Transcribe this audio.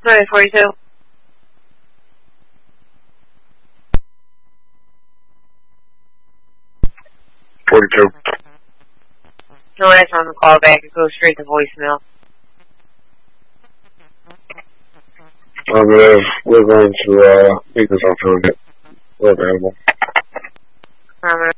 42. No answer on the call back. It goes straight to voicemail. We're going to make this alternative. We're available.